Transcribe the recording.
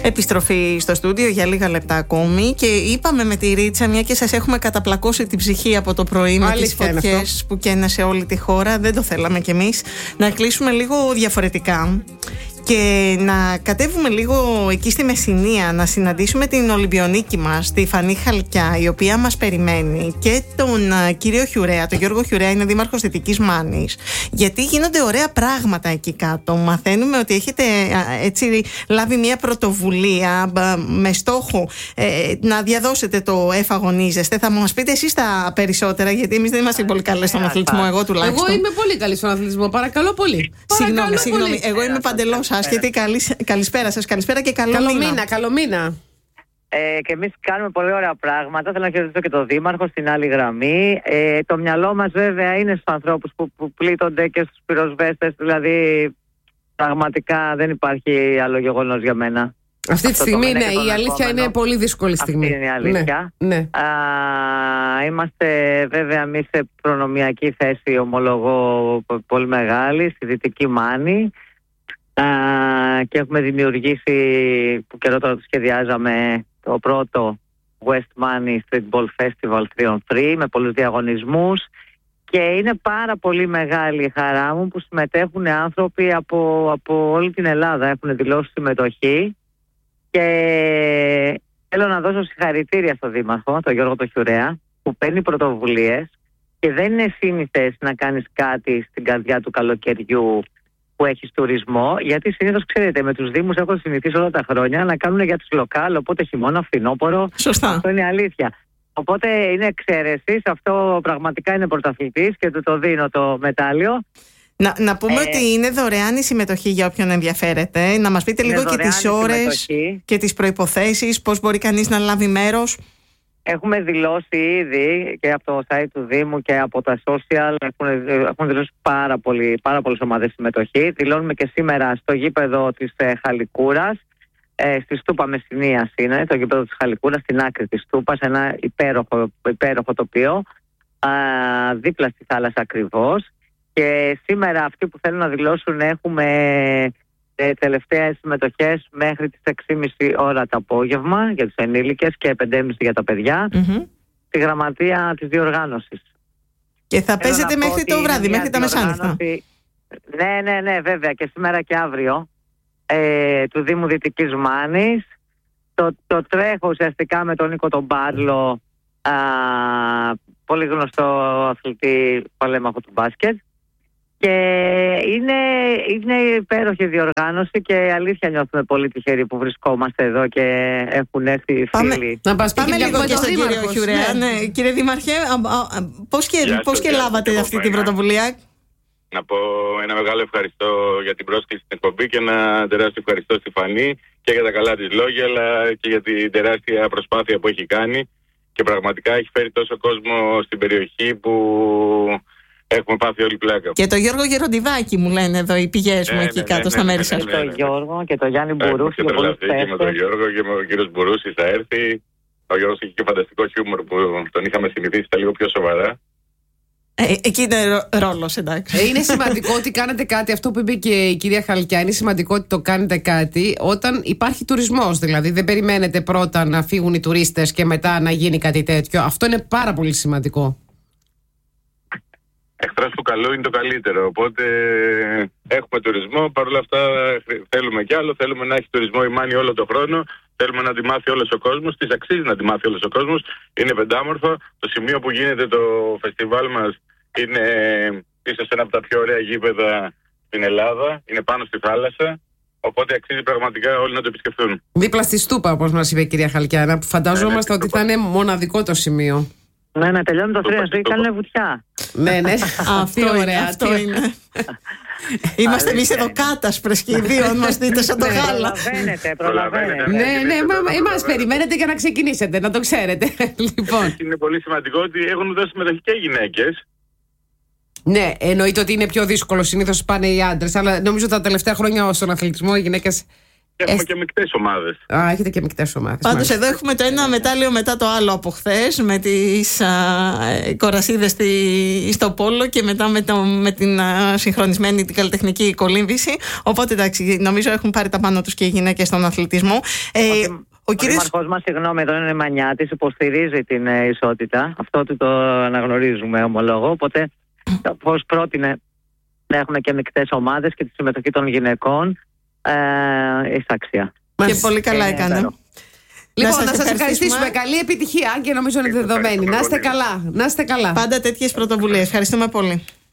Επιστροφή στο στούντιο για λίγα λεπτά ακόμη και είπαμε με τη Ρίτσα, μια και σας έχουμε καταπλακώσει την ψυχή από το πρωί με τις φωτιές που καίνε σε όλη τη χώρα, δεν το θέλαμε κι εμείς, να κλείσουμε λίγο διαφορετικά και να κατέβουμε λίγο εκεί στη Μεσσηνία, να συναντήσουμε την Ολυμπιονίκη μας, τη Φανή Χαλκιά, η οποία μας περιμένει, και τον κύριο Χιουρέα, τον Γιώργο Χιουρέα, είναι δήμαρχος Δυτικής Μάνης, γιατί γίνονται ωραία πράγματα εκεί κάτω. Μαθαίνουμε ότι έχετε έτσι λάβει μια πρωτοβουλία με στόχο να διαδώσετε το εφαγωνίζεστε. Θα μας πείτε εσείς τα περισσότερα, γιατί εμείς δεν είμαστε πολύ καλές στον αθλητισμό, εγώ τουλάχιστον. Εγώ είμαι πολύ καλή στον αθλητισμό, παρακαλώ πολύ. Συγγνώμη, εγώ είμαι παντελώς άσχετη. Καλησπέρα σας, καλησπέρα και καλό μήνα. Καλό μήνα. Και εμείς κάνουμε πολύ ωραία πράγματα. Θέλω να χαιρετήσω και τον Δήμαρχο στην άλλη γραμμή. Το μυαλό μας βέβαια είναι στους ανθρώπους που πλήττονται και στους πυροσβέστες. Δηλαδή, πραγματικά δεν υπάρχει άλλο γεγονός για μένα. Αυτή τη στιγμή, ναι, η αλήθεια είναι πολύ δύσκολη στιγμή. Αυτή είναι η αλήθεια. Ναι. Είμαστε βέβαια εμείς σε προνομιακή θέση, ομολογώ, πολύ μεγάλη, στη Δυτική Μάνη. Και έχουμε δημιουργήσει, που καιρό τώρα το σχεδιάζαμε, το πρώτο West Money Streetball Festival 3on3 με πολλούς διαγωνισμούς, και είναι πάρα πολύ μεγάλη η χαρά μου που συμμετέχουν άνθρωποι από όλη την Ελλάδα, έχουν δηλώσει συμμετοχή, και θέλω να δώσω συγχαρητήρια στον Δήμαρχο, τον Γιώργο τον Χιουρέα, που παίρνει πρωτοβουλίες και δεν είναι σύνηθες να κάνεις κάτι στην καρδιά του καλοκαιριού που έχεις τουρισμό, γιατί συνήθως, ξέρετε, με τους Δήμους έχω συνηθίσει όλα τα χρόνια να κάνουν για τους λοκάλ, οπότε χειμώνα, φθινόπωρο. Σωστά. Αυτό είναι αλήθεια. Οπότε είναι εξαίρεση, αυτό πραγματικά είναι πρωταθλητής και του το δίνω το μετάλλιο. Να πούμε ότι είναι δωρεάν η συμμετοχή για όποιον ενδιαφέρεται. Να μας πείτε λίγο και τις ώρες και τις προϋποθέσεις, πώς μπορεί κανείς να λάβει μέρος. Έχουμε δηλώσει ήδη και από το site του Δήμου και από τα social, έχουν δηλώσει πάρα πολλές ομάδες συμμετοχή. Δηλώνουμε και σήμερα στο γήπεδο της Χαλικούρας, στη Στούπα Μεσσηνίας είναι, το γήπεδο της Χαλικούρας, στην άκρη της Στούπας, ένα υπέροχο τοπίο, δίπλα στη θάλασσα ακριβώς. Και σήμερα αυτοί που θέλουν να δηλώσουν, έχουμε τελευταίες συμμετοχές μέχρι τις 6.30 ώρα το απόγευμα για τους ενήλικες και 5.30 για τα παιδιά, στη γραμματεία της διοργάνωσης. Και θα παίζετε μέχρι το βράδυ, μέχρι τα μεσάνυχτα. Ναι, βέβαια, και σήμερα και αύριο, του Δήμου Δυτικής Μάνης. Το τρέχω ουσιαστικά με τον Νίκο τον Μπάρλο, πολύ γνωστό αθλητή παλέμαχο του μπάσκετ. Και είναι υπέροχη διοργάνωση και αλήθεια νιώθουμε πολύ τυχεροί που βρισκόμαστε εδώ και έχουν έρθει οι φίλοι. Πάμε λίγο και στον κύριο Χιουρέα. Ναι. Κύριε Δήμαρχε, πώς και λάβατε αυτή την πρωτοβουλία? Να πω ένα μεγάλο ευχαριστώ για την πρόσκληση στην εκπομπή και ένα τεράστιο ευχαριστώ στη Φανή και για τα καλά της λόγια, αλλά και για την τεράστια προσπάθεια που έχει κάνει, και πραγματικά έχει φέρει τόσο κόσμο στην περιοχή που έχουμε πάθει όλη πλάκα. Και το Γιώργο Γεροντιδάκη μου λένε εδώ οι πηγές μου εκεί κάτω στα μέρη σας. Και τον Γιώργο και τον Γιάννη Μπουρούση. Και με τον Γιώργο και ο κύριος Μπουρούσης θα έρθει. Ο Γιώργος έχει και φανταστικό χιούμορ που τον είχαμε συνηθίσει τα λίγο πιο σοβαρά. Εκεί είναι ρόλος, εντάξει. Είναι σημαντικό ότι κάνετε κάτι, αυτό που είπε και η κυρία Χαλκιά. Είναι σημαντικό ότι το κάνετε κάτι όταν υπάρχει τουρισμός. Δηλαδή, δεν περιμένετε πρώτα να φύγουν οι τουρίστες και μετά να γίνει κάτι τέτοιο. Αυτό είναι πάρα πολύ σημαντικό. Εχθρός του καλού είναι το καλύτερο. Οπότε έχουμε τουρισμό. Παρ' όλα αυτά θέλουμε κι άλλο. Θέλουμε να έχει τουρισμό η Μάνη όλο τον χρόνο. Θέλουμε να τη μάθει όλος ο κόσμος. Της αξίζει να τη μάθει όλος ο κόσμος. Είναι πεντάμορφο. Το σημείο που γίνεται το φεστιβάλ μας είναι ίσως ένα από τα πιο ωραία γήπεδα στην Ελλάδα. Είναι πάνω στη θάλασσα. Οπότε αξίζει πραγματικά όλοι να το επισκεφθούν. Δίπλα στη Στούπα, όπως μας είπε η κυρία Χαλκιάνα, που φανταζόμαστε ότι θα είναι μοναδικό το σημείο. Ναι, τελειώνει το 3 κάνουν βουτιά. Ναι. Αυτό είναι. Είμαστε εμείς εδώ κάτασπρες και οι δύο μας δείτε σαν το γάλα. Προλαβαίνετε. Ναι, εμάς περιμένετε για να ξεκινήσετε, να το ξέρετε. Λοιπόν. Είναι πολύ σημαντικό ότι έχουν δώσει συμμετοχή και οι γυναίκες. Ναι, εννοείται ότι είναι πιο δύσκολο. Συνήθως πάνε οι άντρες, αλλά νομίζω τα τελευταία χρόνια στον αθλητισμό οι γυναίκες Έχουμε και μεικτές ομάδες. Έχετε και μεικτές ομάδες. Πάντως εδώ έχουμε το ένα μετάλλιο μετά το άλλο από χθες, με τις κορασίδες στο πόλο και μετά με την συγχρονισμένη την καλλιτεχνική κολύμβηση. Οπότε εντάξει, νομίζω έχουν πάρει τα πάνω τους και οι γυναίκες στον αθλητισμό. Ο δήμαρχός μας, συγγνώμη, εδώ είναι Μανιάτης, υποστηρίζει την ισότητα. Αυτό το αναγνωρίζουμε, ομολόγω. Οπότε, όπως πρότεινε να έχουμε και μεικτές ομάδες και τη συμμετοχή των γυναικών, έχει αξία. Και πολύ καλά έκανε. Λοιπόν, να σας ευχαριστήσουμε. Καλή επιτυχία, και νομίζω είναι δεδομένη. Να είστε καλά. Πάντα τέτοιες πρωτοβουλίες. Ευχαριστούμε πολύ.